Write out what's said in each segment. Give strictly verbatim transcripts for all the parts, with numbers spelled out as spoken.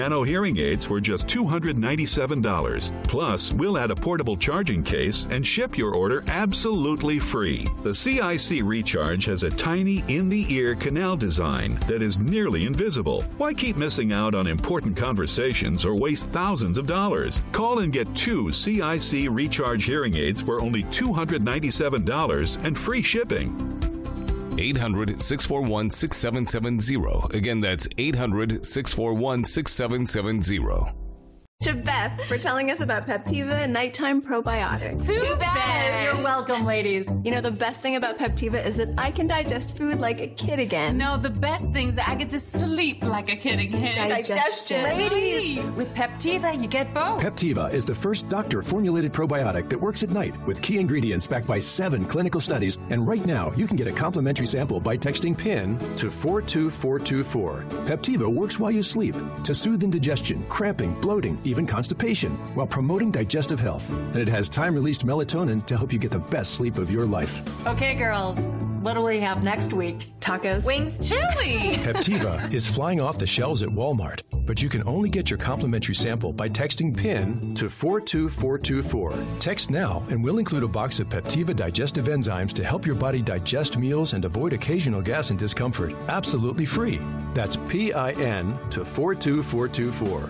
Nano hearing aids for just two hundred ninety-seven dollars. Plus, we'll add a portable charging case and ship your order absolutely free. The C I C Recharge has a tiny in-the-ear canal design that is nearly invisible. Why keep missing out on important conversations or waste thousands of dollars? Call and get two C I C Recharge hearing aids for only two hundred ninety-seven dollars and free shipping. eight hundred, six four one, six seven seven zero. Again, that's eight hundred, six four one, six seven seven zero. To Beth for telling us about Peptiva Nighttime Probiotics. To Beth! You're welcome, ladies. You know, the best thing about Peptiva is that I can digest food like a kid again. No, the best thing is that I get to sleep like a kid again. Digestion. Ladies! With Peptiva, you get both. Peptiva is the first doctor-formulated probiotic that works at night with key ingredients backed by seven clinical studies. And right now, you can get a complimentary sample by texting PIN to four two four two four. Peptiva works while you sleep to soothe indigestion, cramping, bloating, even constipation, while promoting digestive health. And it has time-released melatonin to help you get the best sleep of your life. Okay, girls, what do we have next week? Tacos. Wings. Chili. Peptiva is flying off the shelves at Walmart, but you can only get your complimentary sample by texting PIN to four two four two four. Text now, and we'll include a box of Peptiva digestive enzymes to help your body digest meals and avoid occasional gas and discomfort. Absolutely free. That's P I N to four two four two four.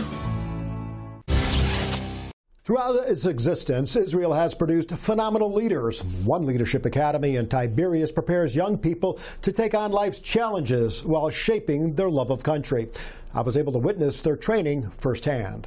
Throughout its existence, Israel has produced phenomenal leaders. One Leadership Academy in Tiberias prepares young people to take on life's challenges while shaping their love of country. I was able to witness their training firsthand.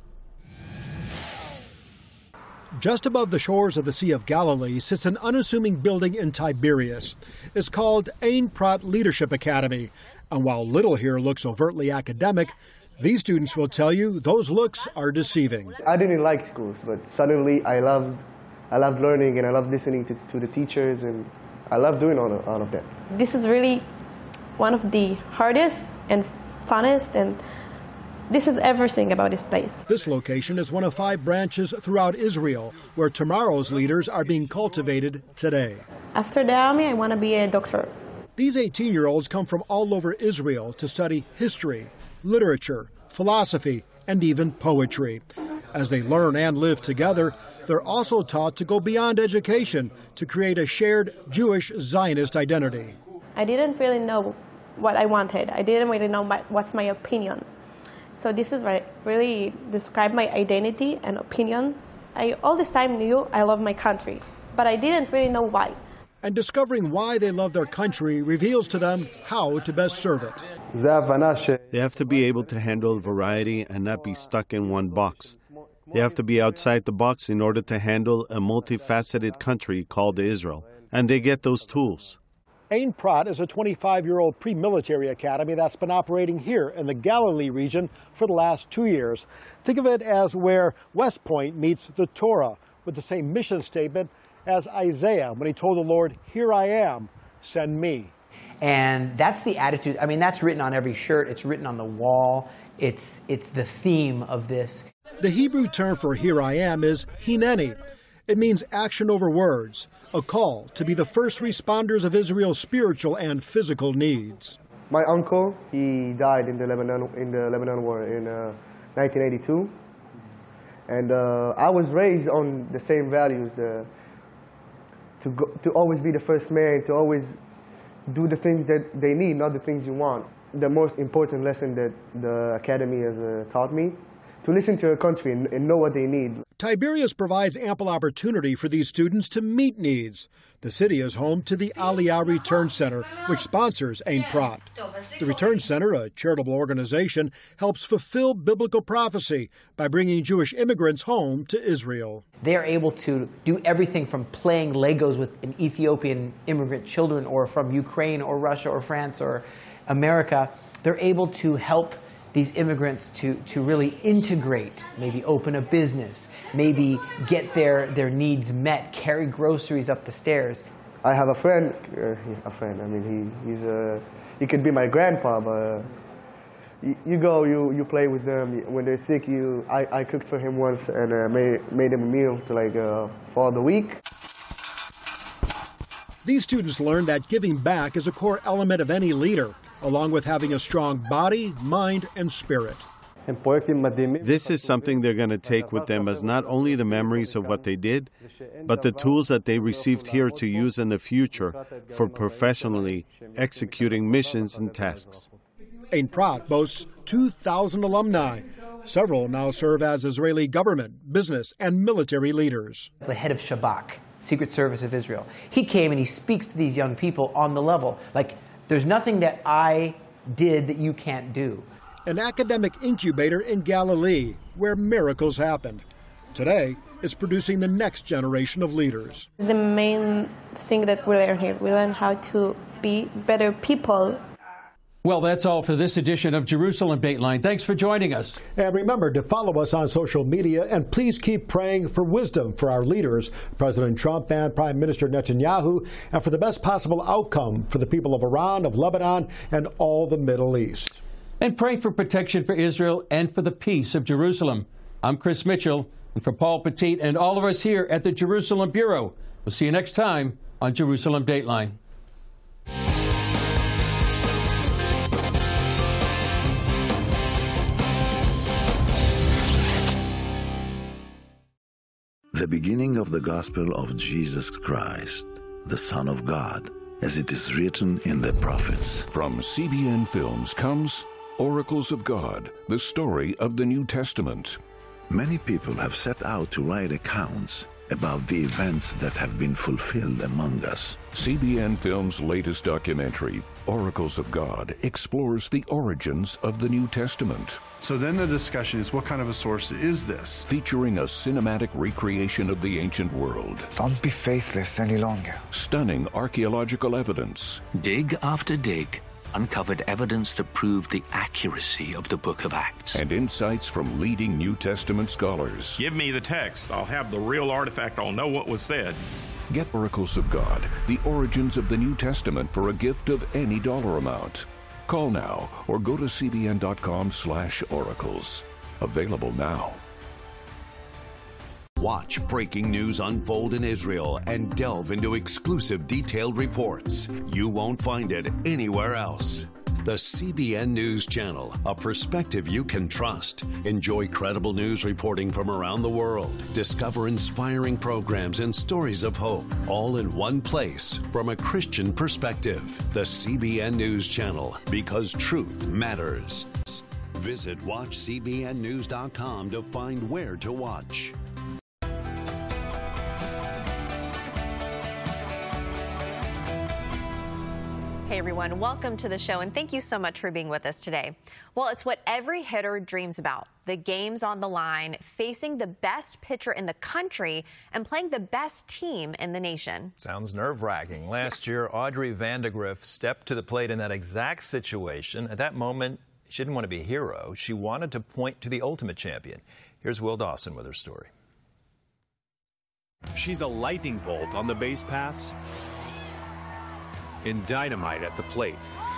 Just above the shores of the Sea of Galilee sits an unassuming building in Tiberias. It's called Ein Prat Leadership Academy. And while little here looks overtly academic, these students will tell you those looks are deceiving. I didn't like schools, but suddenly I loved, I loved learning, and I loved listening to, to the teachers, and I love doing all of, all of that. This is really one of the hardest and funnest, and this is everything about this place. This location is one of five branches throughout Israel where tomorrow's leaders are being cultivated today. After the army, I want to be a doctor. These eighteen-year-olds come from all over Israel to study history, literature, philosophy, and even poetry. As they learn and live together, they're also taught to go beyond education to create a shared Jewish Zionist identity. I didn't really know what I wanted. I didn't really know my, what's my opinion. So this is what really described my identity and opinion. I all this time knew I love my country, but I didn't really know why. And discovering why they love their country reveals to them how to best serve it. They have to be able to handle variety and not be stuck in one box. They have to be outside the box in order to handle a multifaceted country called Israel. And they get those tools. Ein Prat is a twenty-five-year-old pre-military academy that's been operating here in the Galilee region for the last two years. Think of it as where West Point meets the Torah, with the same mission statement as Isaiah when he told the Lord, "Here I am, send me." And that's the attitude. I mean, that's written on every shirt. It's written on the wall. It's, it's the theme of this. The Hebrew term for "here I am" is hineni. It means action over words, a call to be the first responders of Israel's spiritual and physical needs. My uncle, he died in the Lebanon in the Lebanon War in uh, nineteen eighty-two, and uh, I was raised on the same values: the to go, to always be the first man, to always do the things that they need, not the things you want. The most important lesson that the academy has uh, taught me: to listen to your country and, and know what they need. Tiberias provides ample opportunity for these students to meet needs. The city is home to the Aliyah Return Center, which sponsors Ein Prat. The Return Center, a charitable organization, helps fulfill biblical prophecy by bringing Jewish immigrants home to Israel. They're able to do everything from playing Legos with an Ethiopian immigrant children, or from Ukraine or Russia or France or America. They're able to help these immigrants to, to really integrate, maybe open a business, maybe get their, their needs met, carry groceries up the stairs. I have a friend, uh, a friend, I mean, he, he's a, he could be my grandpa, but you, you go, you, you play with them. When they're sick, you, I, I cooked for him once and uh, made, made him a meal to like, uh, for the week. These students learn that giving back is a core element of any leader, along with having a strong body, mind, and spirit. This is something they're going to take with them as not only the memories of what they did, but the tools that they received here to use in the future for professionally executing missions and tasks. Ein Prat boasts two thousand alumni. Several now serve as Israeli government, business, and military leaders. The head of Shabak, Secret Service of Israel, he came and he speaks to these young people on the level. Like, there's nothing that I did that you can't do. An academic incubator in Galilee where miracles happened. Today, it's producing the next generation of leaders. The main thing that we learn here, we learn how to be better people. Well, that's all for this edition of Jerusalem Dateline. Thanks for joining us. And remember to follow us on social media, and please keep praying for wisdom for our leaders, President Trump and Prime Minister Netanyahu, and for the best possible outcome for the people of Iran, of Lebanon, and all the Middle East. And pray for protection for Israel and for the peace of Jerusalem. I'm Chris Mitchell, and for Paul Petit and all of us here at the Jerusalem Bureau, we'll see you next time on Jerusalem Dateline. The beginning of the gospel of Jesus Christ, the Son of God, as it is written in the prophets. From C B N Films comes Oracles of God, the story of the New Testament. Many people have set out to write accounts about the events that have been fulfilled among us. C B N Films' latest documentary, Oracles of God, explores the origins of the New Testament. So then the discussion is, what kind of a source is this? Featuring a cinematic recreation of the ancient world. Don't be faithless any longer. Stunning archaeological evidence. Dig after dig uncovered evidence that proved the accuracy of the book of Acts. And insights from leading New Testament scholars. Give me the text. I'll have the real artifact. I'll know what was said. Get Oracles of God, the origins of the New Testament for a gift of any dollar amount. Call now or go to cbn.com slash oracles. Available now. Watch breaking news unfold in Israel and delve into exclusive detailed reports. You won't find it anywhere else. The C B N News Channel, a perspective you can trust. Enjoy credible news reporting from around the world. Discover inspiring programs and stories of hope, all in one place from a Christian perspective. The C B N News Channel, because truth matters. Visit watch c b n news dot com to find where to watch. Hey everyone, welcome to the show and thank you so much for being with us today. Well, it's what every hitter dreams about. The game's on the line, facing the best pitcher in the country and playing the best team in the nation. Sounds nerve-wracking. Last year, Audrey Vandegrift stepped to the plate in that exact situation. At that moment, she didn't want to be a hero. She wanted to point to the ultimate champion. Here's Will Dawson with her story. She's a lightning bolt on the base paths and dynamite at the plate.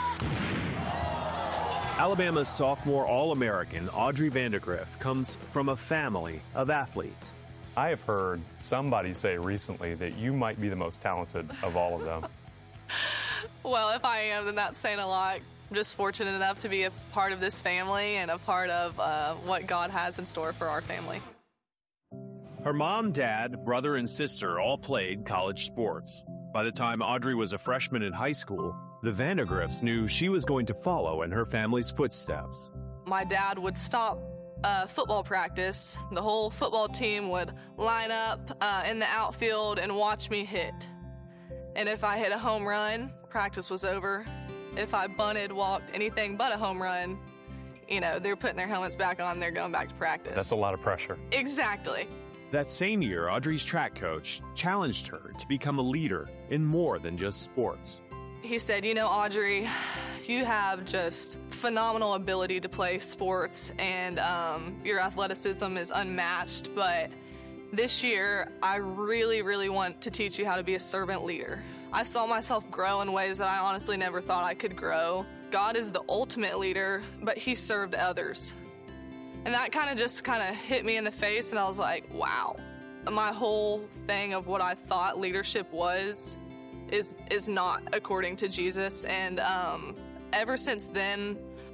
Alabama's sophomore All-American Audrey Vandegrift comes from a family of athletes. I have heard somebody say recently that you might be the most talented of all of them. Well, if I am, then that's saying a lot. I'm just fortunate enough to be a part of this family and a part of uh, what God has in store for our family. Her mom, dad, brother, and sister all played college sports. By the time Audrey was a freshman in high school, the Vandegrifts knew she was going to follow in her family's footsteps. My dad would stop uh, football practice. The whole football team would line up uh, in the outfield and watch me hit. And if I hit a home run, practice was over. If I bunted, walked, anything but a home run, you know, they're putting their helmets back on, they're going back to practice. That's a lot of pressure. Exactly. That same year, Audrey's track coach challenged her to become a leader in more than just sports. He said, you know, Audrey, you have just phenomenal ability to play sports, and um, your athleticism is unmatched, but this year, I really, really want to teach you how to be a servant leader. I saw myself grow in ways that I honestly never thought I could grow. God is the ultimate leader, but he served others. And that kind of just kind of hit me in the face, and I was like, wow. My whole thing of what I thought leadership was is is not according to Jesus. And um, ever since then,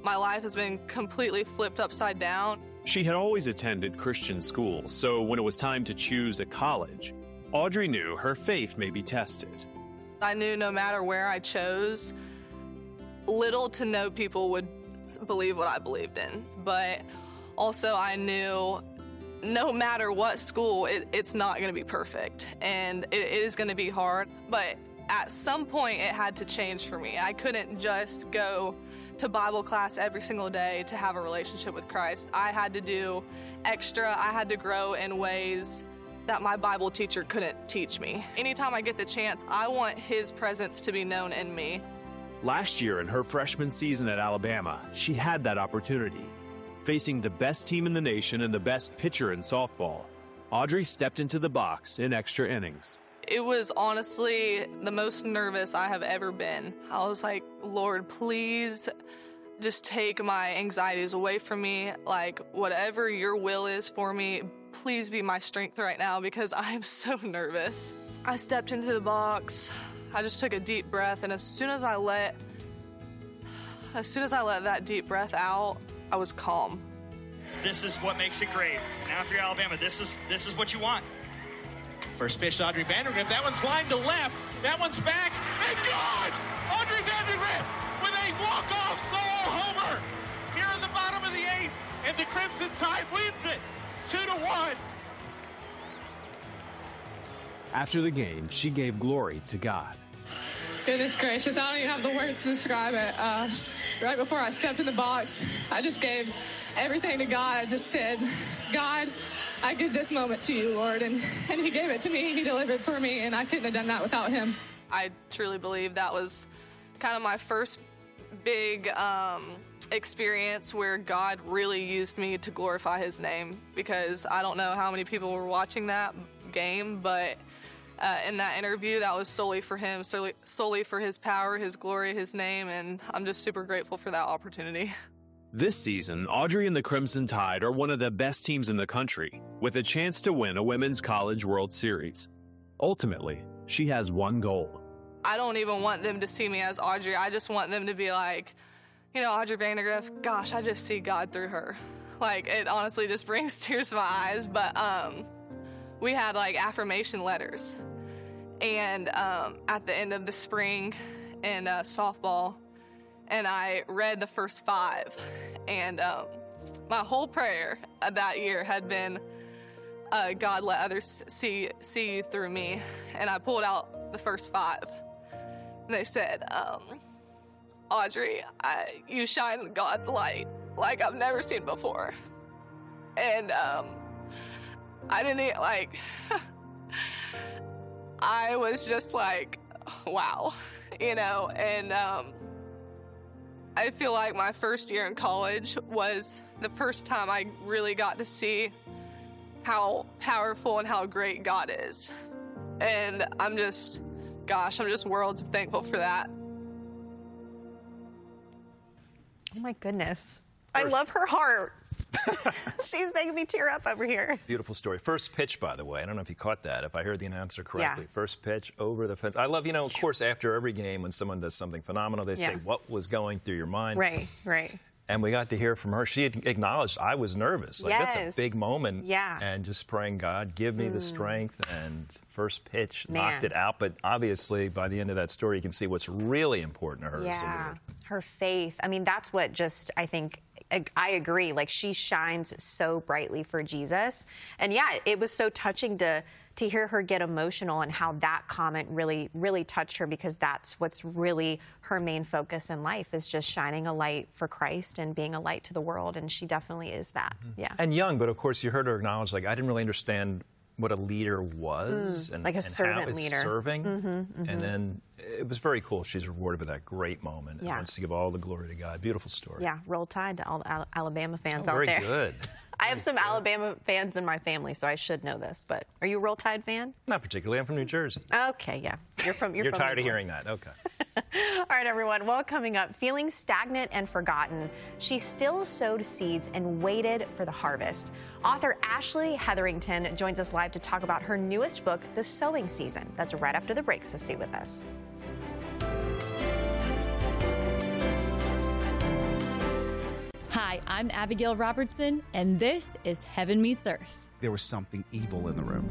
My life has been completely flipped upside down. She had always attended Christian schools, so when it was time to choose a college, Audrey knew her faith may be tested. I knew no matter where I chose, little to no people would believe what I believed in. But also I knew no matter what school, it, it's not going to be perfect, and it, it is going to be hard. But at some point, it had to change for me. I couldn't just go to Bible class every single day to have a relationship with Christ. I had to do extra. I had to grow in ways that my Bible teacher couldn't teach me. Anytime I get the chance, I want his presence to be known in me. Last year, in her freshman season at Alabama, she had that opportunity. Facing the best team in the nation and the best pitcher in softball, Audrey stepped into the box in extra innings. It was honestly the most nervous I have ever been. I was like, Lord, please just take my anxieties away from me. Like, whatever your will is for me, please be my strength right now, because I am so nervous. I stepped into the box. I just took a deep breath, and as soon as I let, as soon as I let that deep breath out, I was calm. This is what makes it great. Now, if you're Alabama, this is this is what you want. First pitch to Audrey Vandergrift. That one's lined to left. That one's back. And gone! Audrey Vandergrift with a walk-off solo homer here in the bottom of the eighth. And the Crimson Tide wins it two to one. After the game, she gave glory to God. Goodness gracious, I don't even have the words to describe it. Uh, right before I stepped in the box, I just gave everything to God. I just said, God, I give this moment to you, Lord. And, and he gave it to me. He delivered for me, and I couldn't have done that without him. I truly believe that was kind of my first big um, experience where God really used me to glorify his name, because I don't know how many people were watching that game, but Uh, in that interview, that was solely for him, solely, solely for his power, his glory, his name, and I'm just super grateful for that opportunity. This season, Audrey and the Crimson Tide are one of the best teams in the country, with a chance to win a Women's College World Series. Ultimately, she has one goal. I don't even want them to see me as Audrey. I just want them to be like, you know, Audrey Vandergrift, gosh, I just see God through her. Like, it honestly just brings tears to my eyes, but um, we had, like, affirmation letters. And um, at the end of the spring in uh, softball, and I read the first five. And um, my whole prayer that year had been, uh, God, let others see see you through me. And I pulled out the first five. And they said, um, Audrey, I, you shine God's light like I've never seen before. And um, I didn't, like... I was just like, wow, you know, and um, I feel like my first year in college was the first time I really got to see how powerful and how great God is. And I'm just, gosh, I'm just worlds of thankful for that. Oh my goodness. I love her heart. She's making me tear up over here. Beautiful story. First pitch, by the way. I don't know if you caught that, if I heard the announcer correctly. Yeah. First pitch over the fence. I love, you know, of course, after every game when someone does something phenomenal, they Yeah. say, what was going through your mind? Right, right. And we got to hear from her. She had acknowledged I was nervous. Like, Yes. that's a big moment. Yeah. And just praying, God, give me the Mm. strength. And first pitch Man. knocked it out. But obviously, by the end of that story, you can see what's really important to her is the Yeah, Lord. her faith. I mean, that's what just, I think, I, I agree. Like, she shines so brightly for Jesus. And yeah, it was so touching to to hear her get emotional and how that comment really, really touched her, because that's what's really her main focus in life, is just shining a light for Christ and being a light to the world. And she definitely is that. Mm-hmm. Yeah. And young, but of course, you heard her acknowledge, like, I didn't really understand what a leader was Mm, and, like a and servant how it's leader. serving. Mhm, mhm. And then it was very cool. She's rewarded with that great moment. And Yeah. wants to give all the glory to God. Beautiful story. Yeah, roll tide to all the Al- Alabama fans Oh, out very there. good. I have some Alabama fans in my family, so I should know this. But are you a Roll Tide fan? Not particularly. I'm from New Jersey. Okay, yeah. You're from. You're, You're from tired of New hearing that. Okay. All right, everyone. Well, coming up, feeling stagnant and forgotten, she still sowed seeds and waited for the harvest. Author Ashley Hetherington joins us live to talk about her newest book, The Sowing Season. That's right after the break, so stay with us. Hi, I'm Abigail Robertson, and this is Heaven Meets Earth. There was something evil in the room.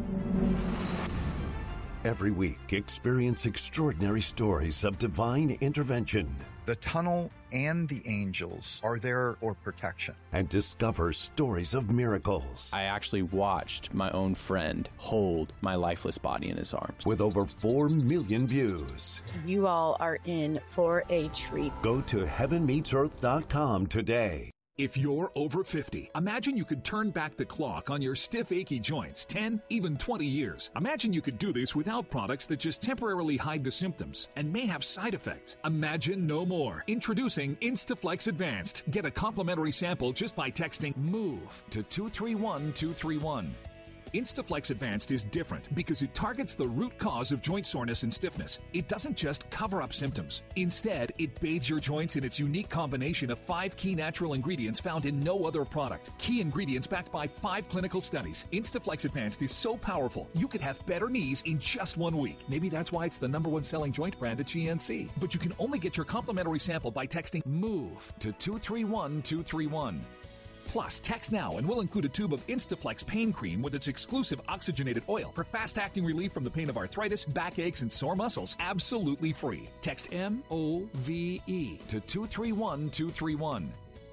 Every week, experience extraordinary stories of divine intervention. The tunnel and the angels are there for protection. And discover stories of miracles. I actually watched my own friend hold my lifeless body in his arms. With over four million views. You all are in for a treat. Go to heaven meets earth dot com today. If you're over fifty, imagine you could turn back the clock on your stiff, achy joints ten, even twenty years. Imagine you could do this without products that just temporarily hide the symptoms and may have side effects. Imagine no more. Introducing Instaflex Advanced. Get a complimentary sample just by texting MOVE to two three one two three one. Instaflex Advanced is different because it targets the root cause of joint soreness and stiffness. It doesn't just cover up symptoms. Instead, it bathes your joints in its unique combination of five key natural ingredients found in no other product. Key ingredients backed by five clinical studies. Instaflex Advanced is so powerful, you could have better knees in just one week. Maybe that's why it's the number one selling joint brand at G N C. But you can only get your complimentary sample by texting MOVE to two three one two three one. Plus, text now and we'll include a tube of Instaflex pain cream with its exclusive oxygenated oil for fast-acting relief from the pain of arthritis, backaches, and sore muscles. Absolutely free. Text M O V E to two three one two three one.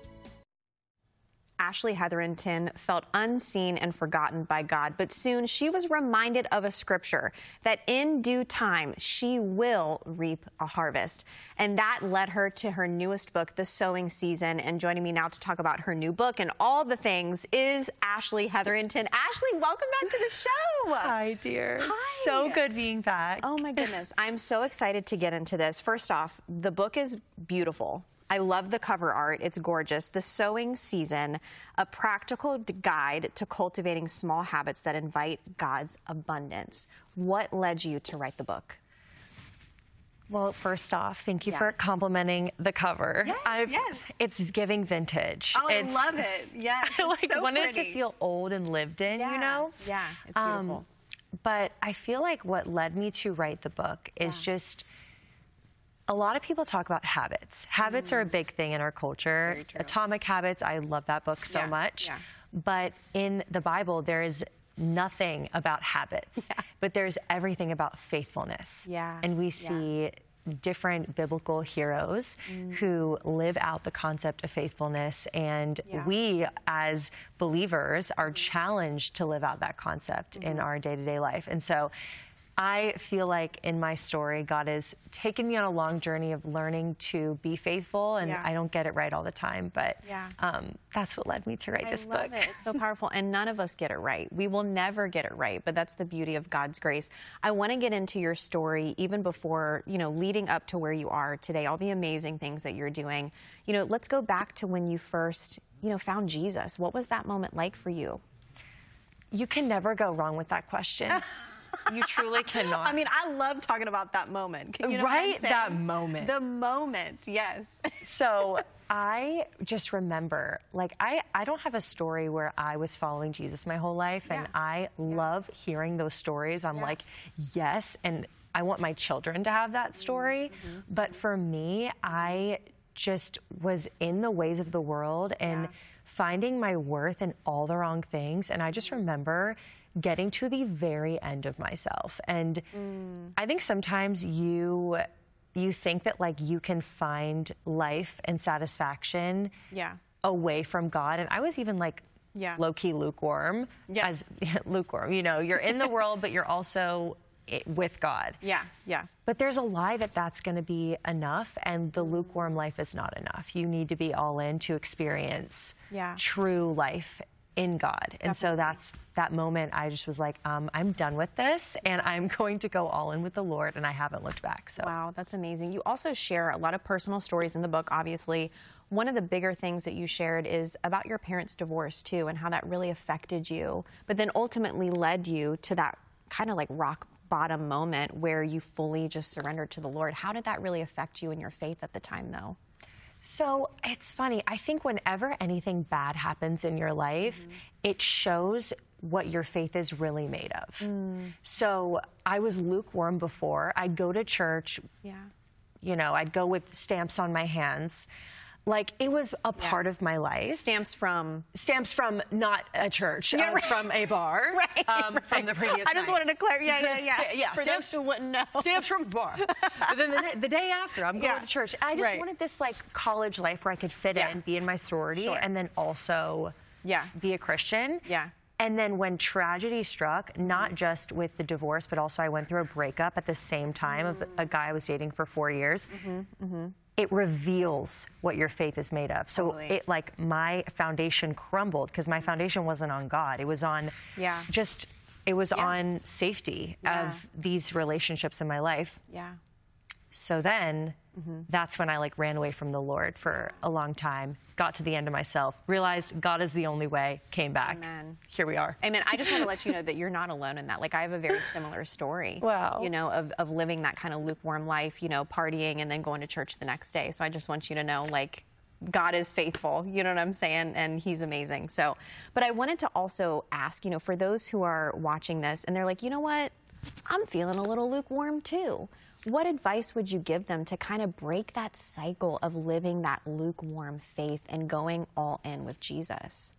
Ashley Hetherington felt unseen and forgotten by God, but soon she was reminded of a scripture that in due time she will reap a harvest. And that led her to her newest book, The Sowing Season. And joining me now to talk about her new book and all the things is Ashley Hetherington. Ashley, welcome back to the show. Hi, dear. Hi. So good being back. Oh, my goodness. I'm so excited to get into this. First off, the book is beautiful. I love the cover art. It's gorgeous. The Sowing Season, a practical guide to cultivating small habits that invite God's abundance. What led you to write the book? Well, first off, thank you Yeah. for complimenting the cover. Yes, I've, yes. It's giving vintage. Oh, I It's- love it. Yes, I like it's so wanted it pretty. to feel old and lived in, Yeah. you know? Yeah, it's beautiful. Um, but I feel like what led me to write the book is just a lot of people talk about habits. Habits are a big thing in our culture. Atomic Habits, I love that book so Yeah, much. yeah. But in the Bible, there is nothing about habits, but there's everything about faithfulness. Yeah, And we yeah. see different biblical heroes Mm. who live out the concept of faithfulness, and Yeah. we as believers are challenged to live out that concept in Mhm. our day-to-day life. And so I feel like in my story, God has taken me on a long journey of learning to be faithful, and Yeah. I don't get it right all the time, but Yeah. um, that's what led me to write I this love book. It. It's so powerful, and none of us get it right. We will never get it right, but that's the beauty of God's grace. I want to get into your story even before, you know, leading up to where you are today, all the amazing things that you're doing. You know, let's go back to when you first, you know, found Jesus. What was that moment like for you? You can never go wrong with that question. You truly cannot. I mean, I love talking about that moment. You know what I'm Right? That saying? moment. The moment, yes. So I just remember, like, I, I don't have a story where I was following Jesus my whole life, and I love hearing those stories. I'm like, yes, and I want my children to have that story. Mm-hmm. But for me, I just was in the ways of the world and finding my worth in all the wrong things. And I just remember getting to the very end of myself. And Mm. I think sometimes you you think that like you can find life and satisfaction Yeah. away from God. And I was even like Yeah. low-key lukewarm. As lukewarm, you know, you're in the world, but you're also i- with God. Yeah, yeah. But there's a lie that that's going to be enough, and the lukewarm life is not enough. You need to be all in to experience Yeah. true life in God. And so that's that moment I just was like, um, I'm done with this, and I'm going to go all in with the Lord, and I haven't looked back. So Wow, that's amazing. You also share a lot of personal stories in the book, obviously. One of the bigger things that you shared is about your parents' divorce, too, and how that really affected you, but then ultimately led you to that kind of like rock bottom moment where you fully just surrendered to the Lord. How did that really affect you in your faith at the time, though? So it's funny. I think whenever anything bad happens in your life, Mm-hmm. it shows what your faith is really made of. Mm. So I was lukewarm before. I'd go to church, Yeah. you know, I'd go with stamps on my hands. Like, it was a part Yeah. of my life. Stamps from? Stamps from not a church, Yeah, uh, right. from a bar, Right, um, right. from the previous I just night. wanted to clarify. Yeah, yeah, yeah. Sta- yeah, For stamps, those who wouldn't know. Stamps from the bar. But then the, the day after, I'm going Yeah. to church. I just Right. wanted this, like, college life where I could fit Yeah. in, be in my sorority, Sure. and then also Yeah. be a Christian. Yeah. And then when tragedy struck, not just with the divorce, but also I went through a breakup at the same time of a guy I was dating for four years. Mm-hmm. Mm-hmm. It reveals what your faith is made of. So Totally. it, like, my foundation crumbled because my foundation wasn't on God. It was on Yeah. just, it was Yeah. on safety Yeah. of these relationships in my life. Yeah. So then Mm-hmm. that's when I, like, ran away from the Lord for a long time, got to the end of myself, realized God is the only way, came back. Amen. Here we are. Amen. I just want to let you know that you're not alone in that. Like, I have a very similar story. Wow. You know, of, of living that kind of lukewarm life, you know, partying and then going to church the next day. So I just want you to know, like, God is faithful. You know what I'm saying? And he's amazing. So, but I wanted to also ask, you know, for those who are watching this and they're like, you know what? I'm feeling a little lukewarm too. What advice would you give them to kind of break that cycle of living that lukewarm faith and going all in with Jesus?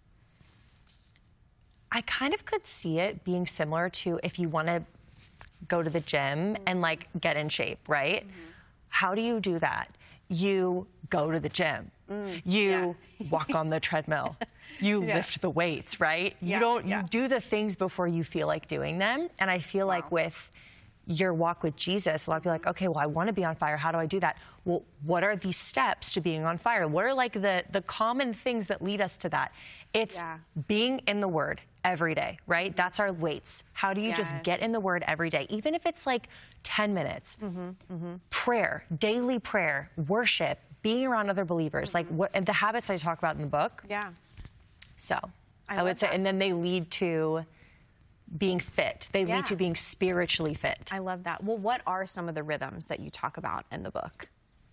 I kind of could see it being similar to if you want to go to the gym and, like, get in shape, right? Mm-hmm. How do you do that? You go to the gym. Mm, you yeah. walk on the treadmill. You Yeah. lift the weights, right? Yeah, You don't, yeah. you do the things before you feel like doing them. And I feel like with your walk with Jesus, a lot of people are like, okay, well, I want to be on fire. How do I do that? Well, what are the steps to being on fire? What are, like, the, the common things that lead us to that? It's Yeah. being in the Word every day, right? That's our weights. How do you just Yes. get in the Word every day? Even if it's like ten minutes. Mm-hmm. Mm-hmm. Prayer, daily prayer, worship, being around other believers, like what and the habits I talk about in the book. Yeah. So I I, love would say, that. and then they lead to being fit. They Yeah. lead to being spiritually fit. I love that. Well, what are some of the rhythms that you talk about in the book?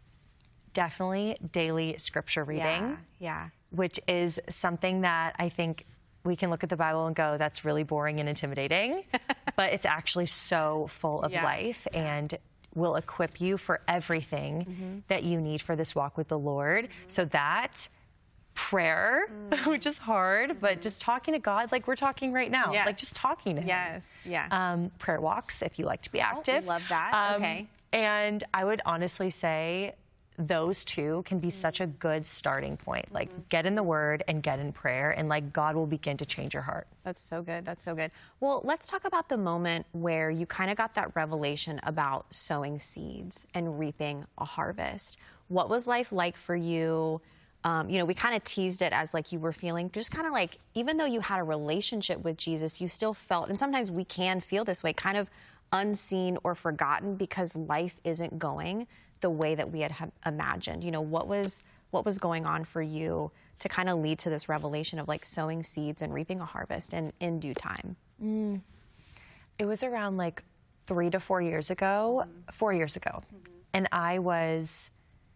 Definitely daily scripture reading, Yeah. which is something that I think we can look at the Bible and go, that's really boring and intimidating, but it's actually so full of Yeah. life and will equip you for everything Mm-hmm. that you need for this walk with the Lord. So that prayer, which is hard, but just talking to God like we're talking right now, Mm-hmm. Yes. like just talking to Him. Yes. Yeah. Um, prayer walks, if you like to be active. love that. Um, Okay. And I would honestly say those two can be such a good starting point. Like, Mm-hmm. get in the Word and get in prayer, and, like, God will begin to change your heart. That's so good. That's so good. Well, let's talk about the moment where you kind of got that revelation about sowing seeds and reaping a harvest. What was life like for you? Um, you know, we kind of teased it as like you were feeling just kind of like, even though you had a relationship with Jesus, you still felt, and sometimes we can feel this way, kind of unseen or forgotten because life isn't going the way that we had ha- imagined. You know, what was what was going on for you to kind of lead to this revelation of like sowing seeds and reaping a harvest in, in due time? Mm. It was around like three to four years ago, mm-hmm. four years ago. Mm-hmm. And I was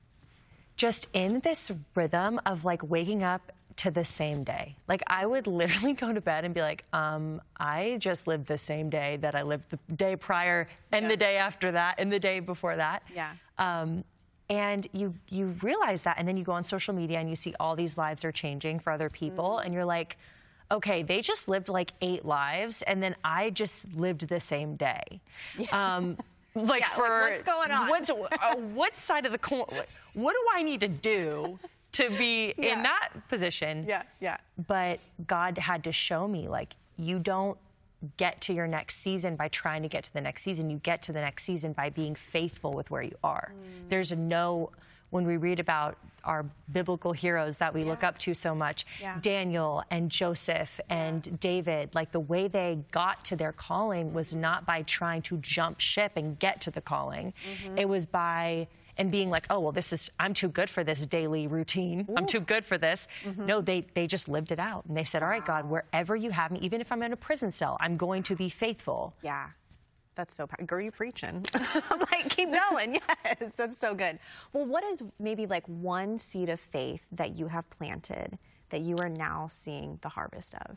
just in this rhythm of like waking up to the same day. Like I would literally go to bed and be like, um, I just lived the same day that I lived the day prior and Yeah. the day after that and the day before that. Yeah. Um, and you you realize that, and then you go on social media and you see all these lives are changing for other people, mm-hmm. and you're like, okay, they just lived like eight lives, and then I just lived the same day. Yeah. Um, like Yeah, for like, what's going on? What's, uh, what side of the coin? What do I need to do to be Yeah. in that position? Yeah, yeah. But God had to show me, like, you don't get to your next season by trying to get to the next season. You get to the next season by being faithful with where you are. Mm. There's no, when we read about our biblical heroes that we yeah. look up to so much, yeah. Daniel and Joseph and yeah. David, like the way they got to their calling was not by trying to jump ship and get to the calling. Mm-hmm. It was by, and being like, oh, well, this is, I'm too good for this daily routine. Ooh. I'm too good for this. Mm-hmm. No, they, they just lived it out. And they said, all right, God, wherever you have me, even if I'm in a prison cell, I'm going to be faithful. Yeah. That's so powerful. Girl, you preaching. I'm like, keep going. Yes, that's so good. Well, what is maybe like one seed of faith that you have planted that you are now seeing the harvest of?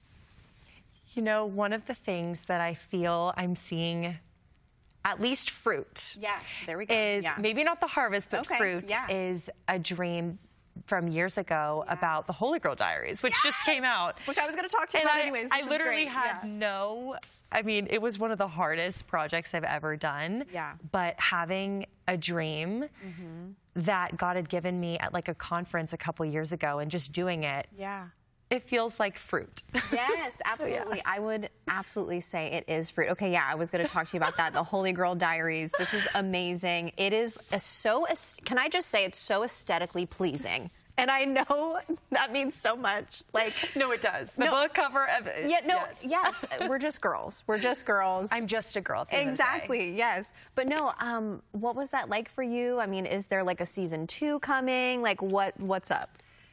You know, one of the things that I feel I'm seeing, at least fruit. Yes, there we go. Is yeah. maybe not the harvest, but okay. fruit yeah. is a dream from years ago yeah. about the Holy Girl Diaries, which yes! just came out. Which I was going to talk to you and about I, anyways. This I literally great. had yeah. no, I mean, it was one of the hardest projects I've ever done. Yeah. But having a dream mm-hmm. that God had given me at like a conference a couple years ago and just doing it. Yeah. It feels like fruit. Yes, absolutely. So, yeah. I would absolutely say it is fruit. Okay, yeah, I was going to talk to you about that. The Holy Girl Diaries. This is amazing. It is a so, can I just say it's so aesthetically pleasing. And I know that means so much. Like, no, it does. The no, book cover of it. Yeah, no, yes. yes. We're just girls. We're just girls. I'm just a girl. Exactly. Yes. But no, um, what was that like for you? I mean, is there like a season two coming? Like, what? What's up?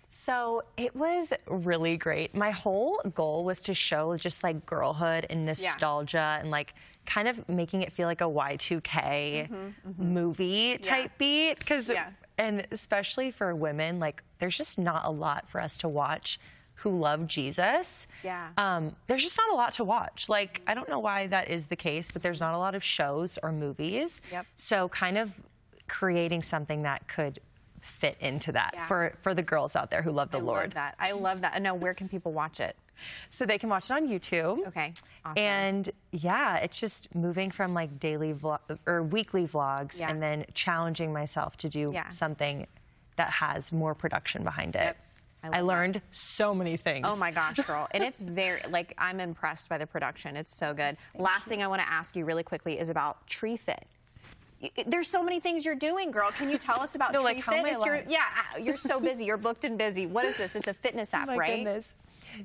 So it was really great. My whole goal was to show just like girlhood and nostalgia yeah. and like kind of making it feel like a Y two K mm-hmm, mm-hmm. movie type yeah. beat. Because, yeah. and especially for women, like there's just not a lot for us to watch who love Jesus. Yeah. Um, there's just not a lot to watch. Like, I don't know why that is the case, but there's not a lot of shows or movies. Yep. So kind of creating something that could fit into that yeah. for, for the girls out there who love the I Lord. I love that. I love that. And now where can people watch it? So they can watch it on YouTube. Okay. Awesome. And yeah, it's just moving from like daily vlog or weekly vlogs yeah. and then challenging myself to do yeah. something that has more production behind it. Yep. I, I learned that. so many things. Oh my gosh, girl. And it's very, like, I'm impressed by the production. It's so good. Thank Last you. thing I want to ask you really quickly is about Tree Fit. There's so many things you're doing, girl. Can you tell us about no, Tree like, Fit? It's your, yeah, you're so busy. You're booked and busy. What is this? It's a fitness app, oh my right? Goodness.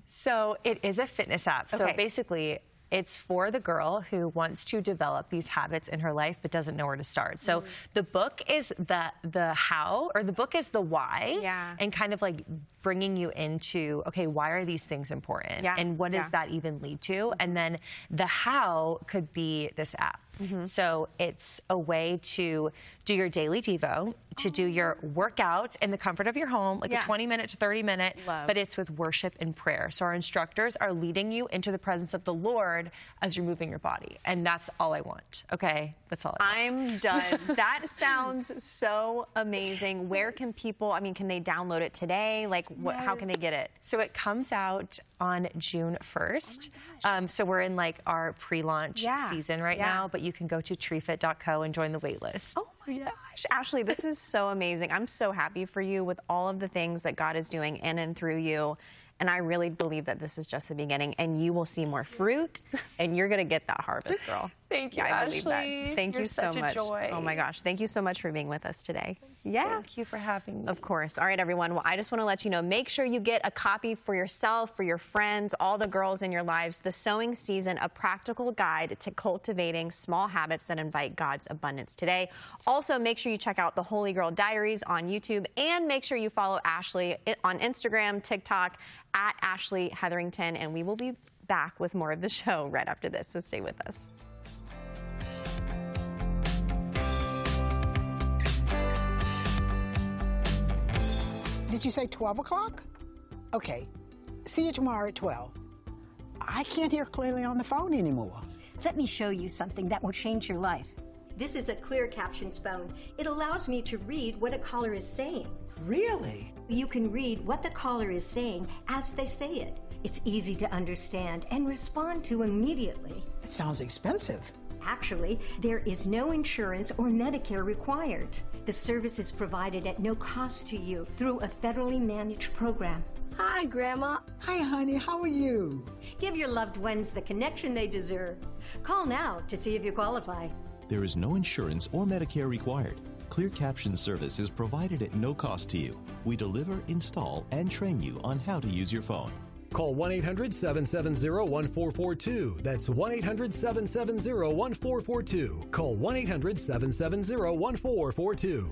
So it is a fitness app. So okay. basically, it's for the girl who wants to develop these habits in her life but doesn't know where to start. So mm. the book is the the how, or the book is the why, yeah. and kind of like bringing you into, okay, why are these things important? Yeah. And what does yeah. that even lead to? And then the how could be this app. Mm-hmm. So it's a way to do your daily Devo, to oh. do your workout in the comfort of your home, like yeah. a twenty minute to thirty minute, Love. but it's with worship and prayer. So our instructors are leading you into the presence of the Lord as you're moving your body. And that's all I want. Okay? That's all I want. I'm done. That sounds so amazing. Where can people, I mean, can they download it today? Like, what, how can they get it? So it comes out on June first. Oh um, so we're in like our pre-launch yeah. season right yeah. now, but you can go to tree fit dot co and join the wait list. Oh my gosh. Ashley, this is so amazing. I'm so happy for you with all of the things that God is doing in and through you. And I really believe that this is just the beginning, and you will see more fruit, and you're going to get that harvest, girl. Thank you, yeah, I Ashley. believe that. Thank You're you so such much. A joy. Oh my gosh, thank you so much for being with us today. Yeah. Thank you for having me. Of course. All right, everyone. Well, I just want to let you know, make sure you get a copy for yourself, for your friends, all the girls in your lives, The Sowing Season, a practical guide to cultivating small habits that invite God's abundance today. Also, make sure you check out The Holy Girl Diaries on YouTube, and make sure you follow Ashley on Instagram, TikTok, at Ashley Hetherington, and we will be back with more of the show right after this, so stay with us. Did you say twelve o'clock? Okay. See you tomorrow at twelve. I can't hear clearly on the phone anymore. Let me show you something that will change your life. This is a Clear Captions phone. It allows me to read what a caller is saying. Really? You can read what the caller is saying as they say it. It's easy to understand and respond to immediately. It sounds expensive. Actually, there is no insurance or Medicare required. The service is provided at no cost to you through a federally managed program. Hi, Grandma. Hi, honey. How are you? Give your loved ones the connection they deserve. Call now to see if you qualify. There is no insurance or Medicare required. Clear Caption service is provided at no cost to you. We deliver, install, and train you on how to use your phone. Call one eight hundred, seven seven zero, one four four two. That's one eight hundred, seven seven zero, one four four two. Call one eight hundred, seven seven zero, one four four two.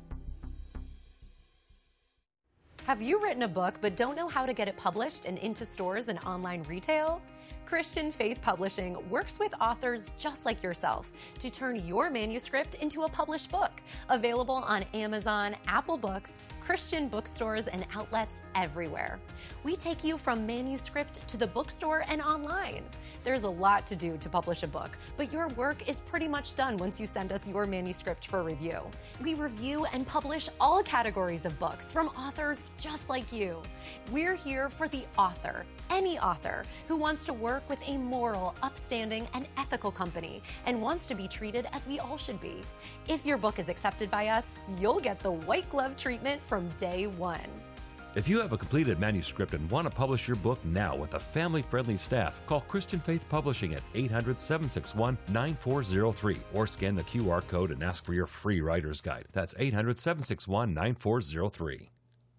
Have you written a book but don't know how to get it published and into stores and online retail? Christian Faith Publishing works with authors just like yourself to turn your manuscript into a published book, available on Amazon, Apple Books, Christian bookstores and outlets everywhere. We take you from manuscript to the bookstore and online. There's a lot to do to publish a book, but your work is pretty much done once you send us your manuscript for review. We review and publish all categories of books from authors just like you. We're here for the author, any author who wants to work with a moral, upstanding, and ethical company and wants to be treated as we all should be. If your book is accepted by us, you'll get the white glove treatment from day one. If you have a completed manuscript and want to publish your book now with a family-friendly staff, call Christian Faith Publishing at eight hundred, seven six one, nine four zero three or scan the Q R code and ask for your free writer's guide. That's eight hundred, seven six one, nine four zero three.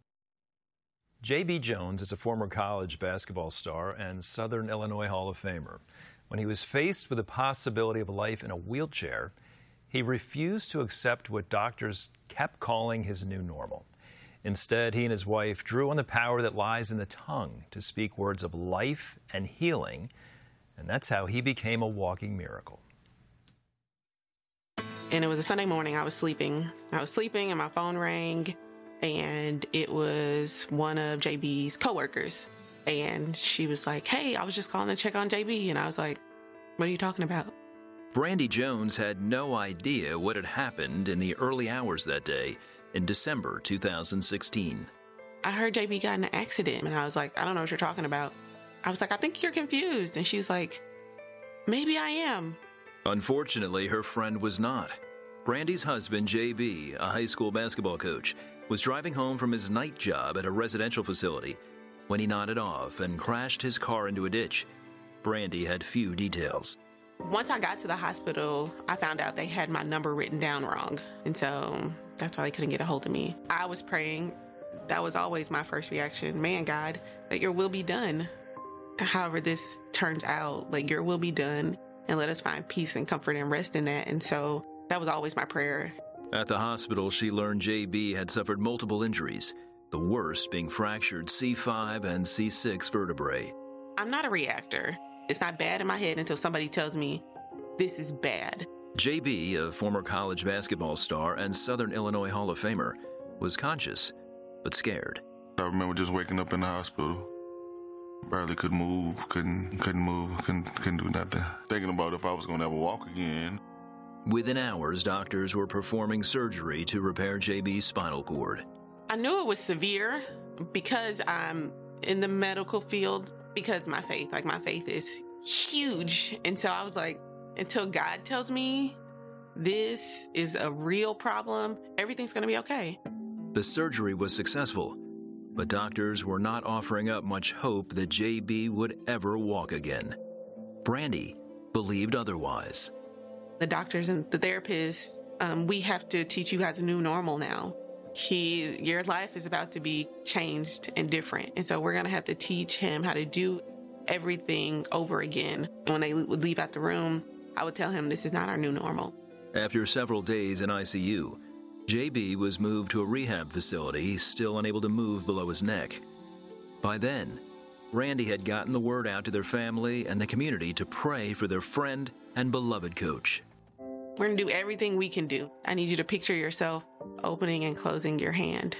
J B. Jones is a former college basketball star and Southern Illinois Hall of Famer. When he was faced with the possibility of life in a wheelchair, he refused to accept what doctors kept calling his new normal. Instead, he and his wife drew on the power that lies in the tongue to speak words of life and healing, and that's how he became a walking miracle. And it was a Sunday morning. I was sleeping. I was sleeping and my phone rang, and it was one of J B's coworkers. And she was like, "Hey, I was just calling to check on J B." And I was like, "What are you talking about?" Brandy Jones had no idea what had happened in the early hours that day in December two thousand sixteen. I heard J B got in an accident, and I was like, "I don't know what you're talking about." I was like, "I think you're confused." And she was like, "Maybe I am." Unfortunately, her friend was not. Brandy's husband, J B, a high school basketball coach, was driving home from his night job at a residential facility when he nodded off and crashed his car into a ditch. Brandy had few details. Once I got to the hospital, I found out they had my number written down wrong. And so that's why they couldn't get a hold of me. I was praying. That was always my first reaction. Man, God, that your will be done. However this turns out, like, your will be done, and let us find peace and comfort and rest in that. And so that was always my prayer. At the hospital, she learned J B had suffered multiple injuries, the worst being fractured C five and C six vertebrae. I'm not a reactor. It's not bad in my head until somebody tells me this is bad. J B, a former college basketball star and Southern Illinois Hall of Famer, was conscious, but scared. I remember just waking up in the hospital. Barely could move, couldn't couldn't move, couldn't, couldn't do nothing. Thinking about if I was going to ever walk again. Within hours, doctors were performing surgery to repair J B's spinal cord. I knew it was severe because I'm in the medical field, because my faith, like my faith is huge. And so I was like, until God tells me this is a real problem, everything's going to be okay. The surgery was successful, but doctors were not offering up much hope that J B would ever walk again. Brandy believed otherwise. The doctors and the therapists, um, we have to teach you guys a new normal now. He, your life is about to be changed and different. And so we're going to have to teach him how to do everything over again. And when they would leave out the room, I would tell him this is not our new normal. After several days in I C U, J B was moved to a rehab facility, still unable to move below his neck. By then, Brandy had gotten the word out to their family and the community to pray for their friend and beloved coach. We're going to do everything we can do. I need you to picture yourself opening and closing your hand,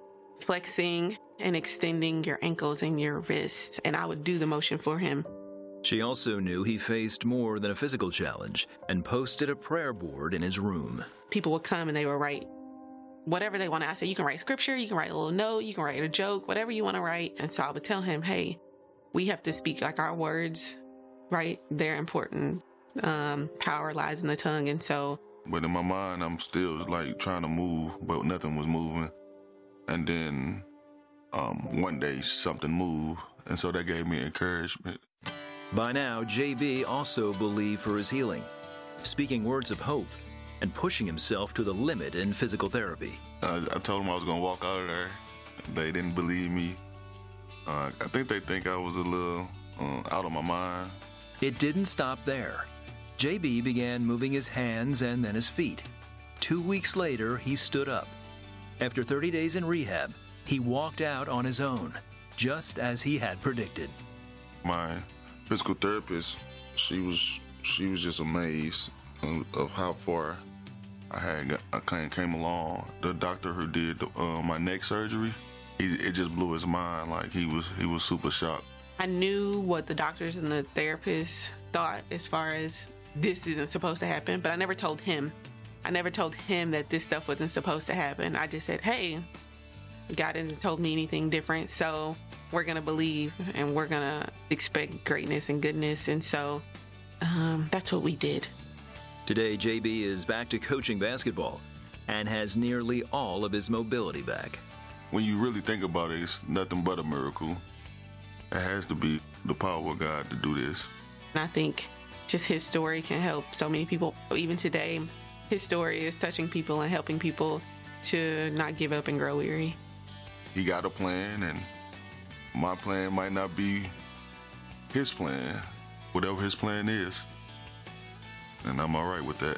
flexing and extending your ankles and your wrists, and I would do the motion for him. She also knew he faced more than a physical challenge and posted a prayer board in his room. People would come and they would write whatever they wanted. I said, you can write scripture, you can write a little note, you can write a joke, whatever you want to write. And so I would tell him, hey, we have to speak like our words, right? They're important. Um, power lies in the tongue. And so. But in my mind, I'm still like trying to move, but nothing was moving. And then um, one day something moved. And so that gave me encouragement. By now, J B also believed for his healing, speaking words of hope and pushing himself to the limit in physical therapy. Uh, I told them I was going to walk out of there. They didn't believe me. Uh, I think they think I was a little uh, out of my mind. It didn't stop there. J B began moving his hands and then his feet. Two weeks later, he stood up. After thirty days in rehab, he walked out on his own, just as he had predicted. My physical therapist, she was she was just amazed of how far I had I came, came along. The doctor who did the, uh, my neck surgery, he, it just blew his mind. Like he was, he was super shocked. I knew what the doctors and the therapists thought as far as this isn't supposed to happen, but I never told him. I never told him that this stuff wasn't supposed to happen. I just said, hey, God hasn't told me anything different, so we're going to believe and we're going to expect greatness and goodness. And so um, that's what we did. Today, J B is back to coaching basketball and has nearly all of his mobility back. When you really think about it, it's nothing but a miracle. It has to be the power of God to do this. And I think just his story can help so many people. Even today, his story is touching people and helping people to not give up and grow weary. He got a plan, and my plan might not be his plan, whatever his plan is. And I'm all right with that.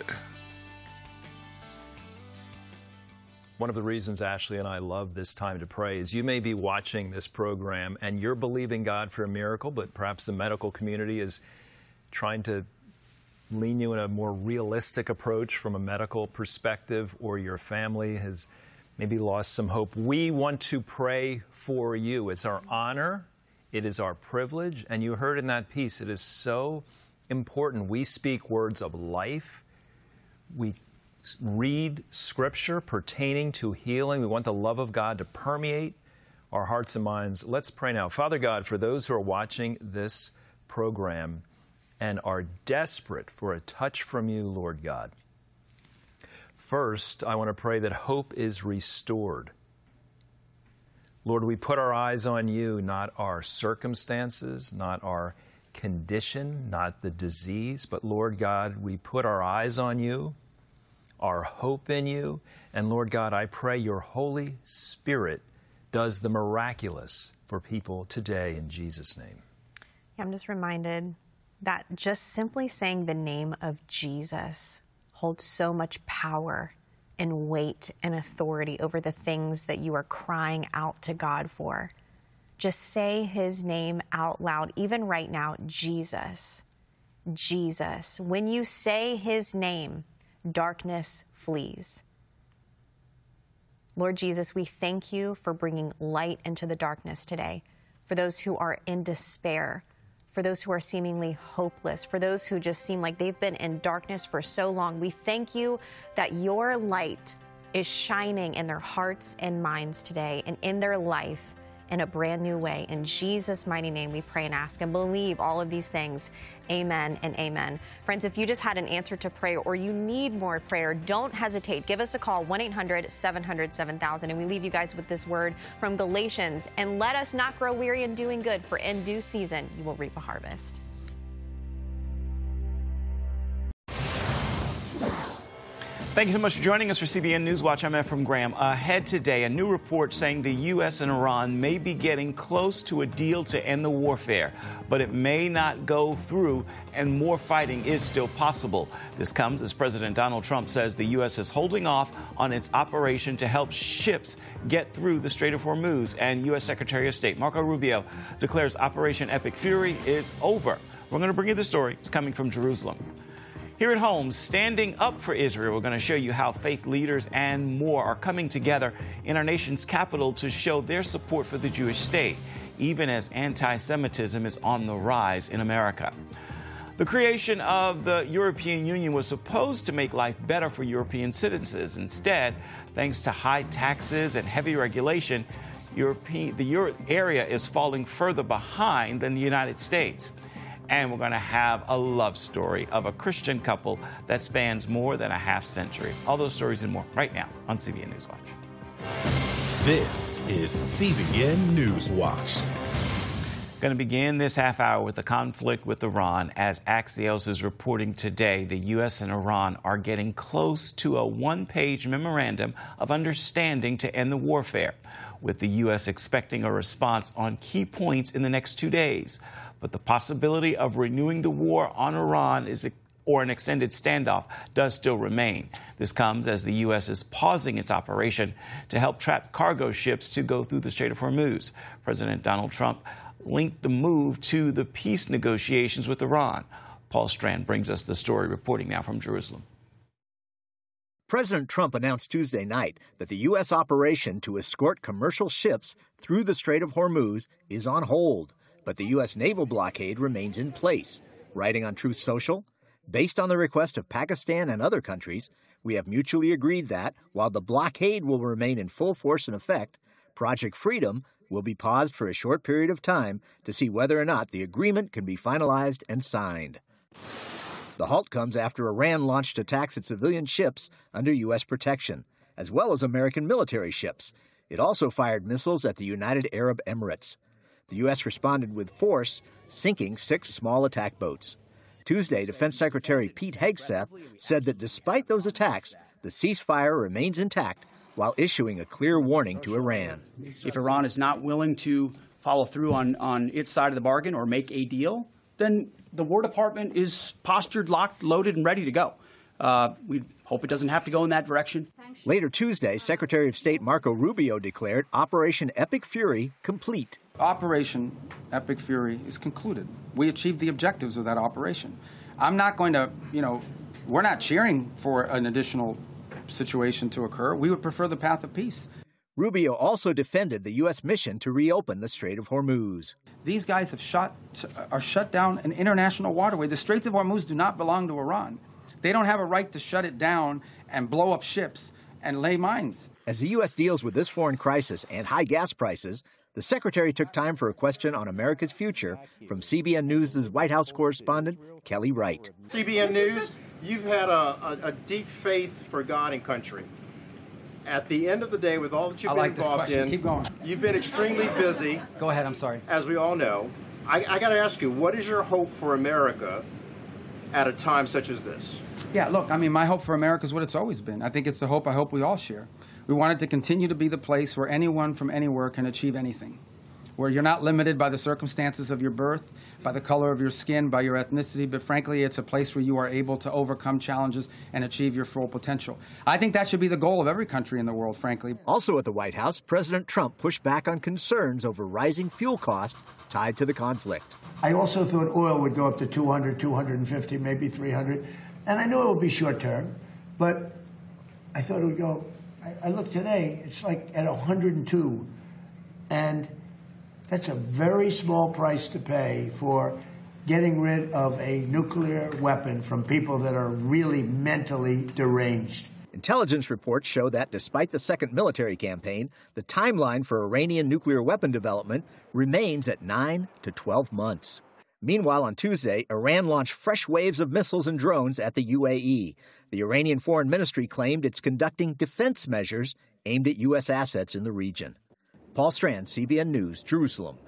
One of the reasons Ashley and I love this time to pray is you may be watching this program and you're believing God for a miracle, but perhaps the medical community is trying to lean you in a more realistic approach from a medical perspective, or your family has maybe lost some hope. We want to pray for you. It's our honor. It is our privilege. And you heard in that piece, it is so important. We speak words of life. We read Scripture pertaining to healing. We want the love of God to permeate our hearts and minds. Let's pray now. Father God, for those who are watching this program and are desperate for a touch from you, Lord God, first, I want to pray that hope is restored. Lord, we put our eyes on you, not our circumstances, not our condition, not the disease, but Lord God, we put our eyes on you, our hope in you, and Lord God, I pray your Holy Spirit does the miraculous for people today in Jesus' name. I'm just reminded that just simply saying the name of Jesus holds so much power and weight and authority over the things that you are crying out to God for. Just say his name out loud, even right now, Jesus, Jesus. When you say his name, darkness flees. Lord Jesus, we thank you for bringing light into the darkness today, for those who are in despair, for those who are seemingly hopeless, for those who just seem like they've been in darkness for so long. We thank you that your light is shining in their hearts and minds today and in their life in a brand new way. In Jesus' mighty name, we pray and ask and believe all of these things. Amen and amen. Friends, if you just had an answer to prayer or you need more prayer, don't hesitate. Give us a call, one eight hundred seven hundred seven thousand. And we leave you guys with this word from Galatians. And let us not grow weary in doing good, for in due season you will reap a harvest. Thank you so much for joining us for C B N Newswatch. I'm Efrem Graham. Ahead today, a new report saying the U S and Iran may be getting close to a deal to end the warfare, but it may not go through and more fighting is still possible. This comes as President Donald Trump says the U S is holding off on its operation to help ships get through the Strait of Hormuz, and U S Secretary of State Marco Rubio declares Operation Epic Fury is over. We're going to bring you the story. It's coming from Jerusalem. Here at home, standing up for Israel, we're going to show you how faith leaders and more are coming together in our nation's capital to show their support for the Jewish state, even as anti-Semitism is on the rise in America. The creation of the European Union was supposed to make life better for European citizens. Instead, thanks to high taxes and heavy regulation, European, the Euro area is falling further behind than the United States. And we're going to have a love story of a Christian couple that spans more than a half century. All those stories and more right now on C B N Newswatch. This is C B N Newswatch. Going to begin this half hour with the conflict with Iran. As Axios is reporting today, the U S and Iran are getting close to a one-page memorandum of understanding to end the warfare, with the U S expecting a response on key points in the next two days. But the possibility of renewing the war on Iran is, or an extended standoff does still remain. This comes as the U S is pausing its operation to help trap cargo ships to go through the Strait of Hormuz. President Donald Trump linked the move to the peace negotiations with Iran. Paul Strand brings us the story, reporting now from Jerusalem. President Trump announced Tuesday night that the U S operation to escort commercial ships through the Strait of Hormuz is on hold, but the U S naval blockade remains in place. Writing on Truth Social, based on the request of Pakistan and other countries, we have mutually agreed that, while the blockade will remain in full force and effect, Project Freedom will be paused for a short period of time to see whether or not the agreement can be finalized and signed. The halt comes after Iran launched attacks at civilian ships under U S protection, as well as American military ships. It also fired missiles at the United Arab Emirates. The U S responded with force, sinking six small attack boats. Tuesday, Defense Secretary Pete Hegseth said that despite those attacks, the ceasefire remains intact while issuing a clear warning to Iran. If Iran is not willing to follow through on, on its side of the bargain or make a deal, then the War Department is postured, locked, loaded, and ready to go. Uh, we hope it doesn't have to go in that direction. Later Tuesday, Secretary of State Marco Rubio declared Operation Epic Fury complete. Operation Epic Fury is concluded. We achieved the objectives of that operation. I'm not going to, you know, we're not cheering for an additional situation to occur. We would prefer the path of peace. Rubio also defended the U S mission to reopen the Strait of Hormuz. These guys have shot, are shut down an international waterway. The Straits of Hormuz do not belong to Iran. They don't have a right to shut it down and blow up ships and lay mines. As the U S deals with this foreign crisis and high gas prices, the secretary took time for a question on America's future from C B N News' White House correspondent, Kelly Wright. C B N News, you've had a, a, a deep faith for God and country. At the end of the day, with all that you've I been like this involved question. in, Keep going. You've been extremely busy. Go ahead, I'm sorry. As we all know. I, I got to ask you, what is your hope for America at a time such as this? Yeah, look, I mean, my hope for America is what it's always been. I think it's the hope I hope we all share. We want it to continue to be the place where anyone from anywhere can achieve anything, where you're not limited by the circumstances of your birth, by the color of your skin, by your ethnicity, but frankly, it's a place where you are able to overcome challenges and achieve your full potential. I think that should be the goal of every country in the world, frankly. Also at the White House, President Trump pushed back on concerns over rising fuel costs tied to the conflict. I also thought oil would go up to two hundred, two hundred fifty, maybe three hundred. And I knew it would be short term, but I thought it would go. I, I looked today, it's like at one hundred two. And that's a very small price to pay for getting rid of a nuclear weapon from people that are really mentally deranged. Intelligence reports show that despite the second military campaign, the timeline for Iranian nuclear weapon development remains at nine to twelve months. Meanwhile, on Tuesday, Iran launched fresh waves of missiles and drones at the U A E. The Iranian Foreign Ministry claimed it's conducting defense measures aimed at U S assets in the region. Paul Strand, C B N News, Jerusalem.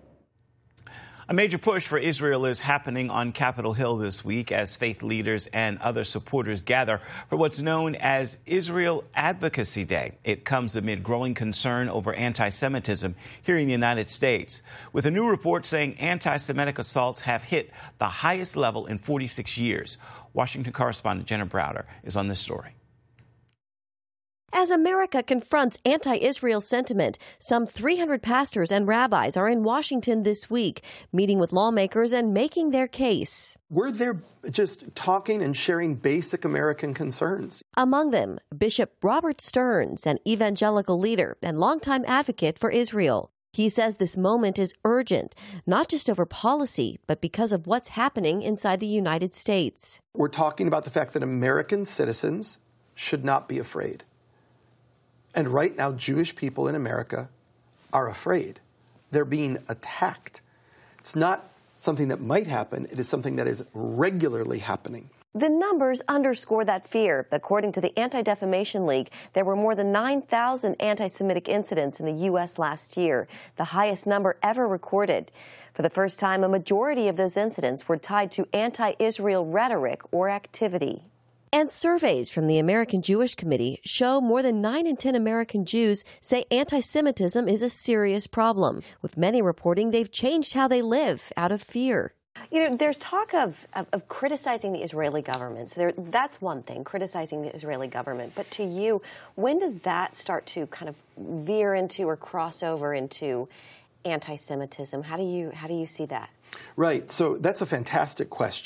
A major push for Israel is happening on Capitol Hill this week as faith leaders and other supporters gather for what's known as Israel Advocacy Day. It comes amid growing concern over anti-Semitism here in the United States, with a new report saying anti-Semitic assaults have hit the highest level in forty-six years. Washington correspondent Jenna Browder is on this story. As America confronts anti-Israel sentiment, some three hundred pastors and rabbis are in Washington this week, meeting with lawmakers and making their case. We're there just talking and sharing basic American concerns. Among them, Bishop Robert Stearns, an evangelical leader and longtime advocate for Israel. He says this moment is urgent, not just over policy, but because of what's happening inside the United States. We're talking about the fact that American citizens should not be afraid. And right now, Jewish people in America are afraid. They're being attacked. It's not something that might happen. It is something that is regularly happening. The numbers underscore that fear. According to the Anti-Defamation League, there were more than nine thousand anti-Semitic incidents in the U S last year, the highest number ever recorded. For the first time, a majority of those incidents were tied to anti-Israel rhetoric or activity. And surveys from the American Jewish Committee show more than nine in ten American Jews say anti-Semitism is a serious problem, with many reporting they've changed how they live out of fear. You know, there's talk of, of, of criticizing the Israeli government. So there, that's one thing, criticizing the Israeli government. But to you, when does that start to kind of veer into or cross over into anti-Semitism? How do you how do you see that? Right. So that's a fantastic question.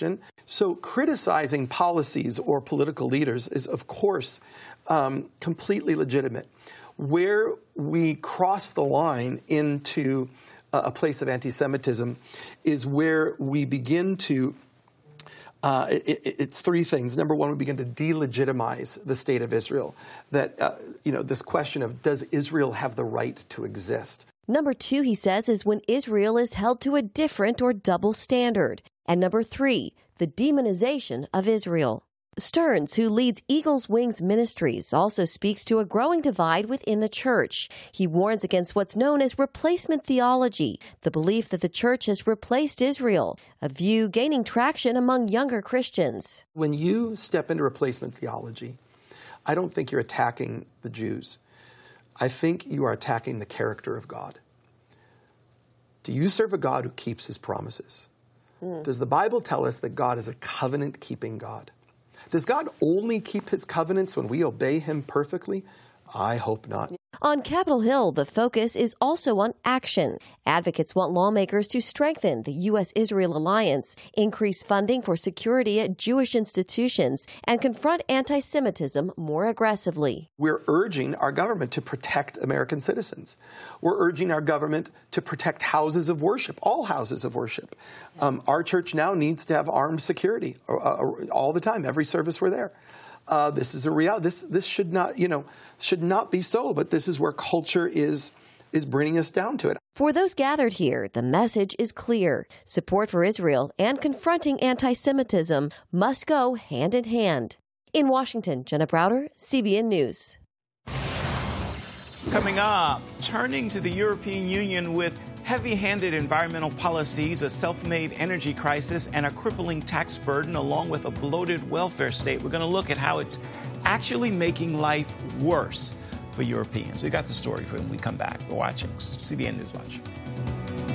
So criticizing policies or political leaders is, of course, um, completely legitimate. Where we cross the line into uh, a place of anti-Semitism is where we begin to Uh, it, it's three things. Number one, we begin to delegitimize the state of Israel. That, uh, you know, this question of does Israel have the right to exist? Number two, he says, is when Israel is held to a different or double standard. And number three, the demonization of Israel. Stearns, who leads Eagles Wings Ministries, also speaks to a growing divide within the church. He warns against what's known as replacement theology, the belief that the church has replaced Israel, a view gaining traction among younger Christians. When you step into replacement theology, I don't think you're attacking the Jews. I think you are attacking the character of God. Do you serve a God who keeps his promises? Mm. Does the Bible tell us that God is a covenant-keeping God? Does God only keep his covenants when we obey him perfectly? I hope not. On Capitol Hill, the focus is also on action. Advocates want lawmakers to strengthen the U S Israel alliance, increase funding for security at Jewish institutions, and confront anti-Semitism more aggressively. We're urging our government to protect American citizens. We're urging our government to protect houses of worship, all houses of worship. Um, our church now needs to have armed security uh, all the time, every service we're there. Uh, this is a reality. This this should not, you know, should not be so. But this is where culture is is bringing us down to it. For those gathered here, the message is clear: support for Israel and confronting anti-Semitism must go hand in hand. In Washington, Jenna Browder, C B N News. Coming up, turning to the European Union with heavy-handed environmental policies, a self-made energy crisis, and a crippling tax burden, along with a bloated welfare state. We're going to look at how it's actually making life worse for Europeans. We got the story for when we come back. We're watching C B N News Watch.